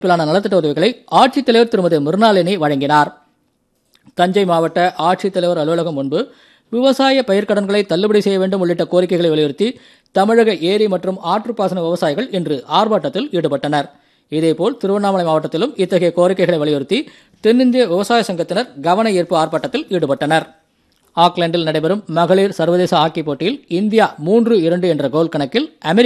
நலத்திட்ட உதவிகளை ஆட்சித்தலைவர் திருமதி மிருணாளினி வழங்கினார். தஞ்சை மாவட்ட ஆட்சித்தலைவர் அலுவலகம் முன்பு விவசாய பயிர்க்கடன்களை தள்ளுபடி செய்ய வேண்டும் உள்ளிட்ட கோரிக்கைகளை வலியுறுத்தி தமிழக ஏரி மற்றும் ஆற்றுப்பாசன விவசாயிகள் இன்று ஆர்ப்பாட்டத்தில் ஈடுபட்டனர். இதேபோல் திருவண்ணாமலை மாவட்டத்திலும் இத்தகைய கோரிக்கைகளை வலியுறுத்தி தென்னிந்திய விவசாய சங்கத்தினர் கவன ஈர்ப்பு ஆர்ப்பாட்டத்தில் ஈடுபட்டனர். ஆக்லாந்தில் நடைபெறும் மகளிர் சர்வதேச ஹாக்கி போட்டியில் இந்தியா 3-2 என்ற கோல் கணக்கில் அமெரிக்கா